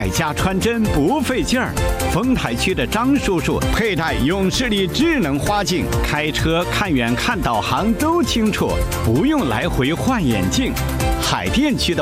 买家穿针不费劲儿。丰台区的张叔叔佩戴永视力智能花镜，开车看远看导航都清楚，不用来回换眼镜。海淀区的